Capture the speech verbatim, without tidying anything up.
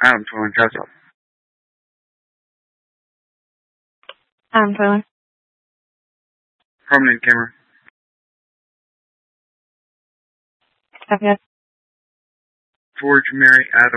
Adam Twilling Castle. Adam Twilling. Permanent camera. Copy that. George Mary Adam.